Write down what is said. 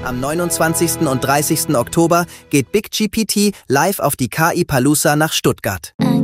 Am 29. und 30. Oktober geht BigGPT live auf die KI Palooza nach Stuttgart.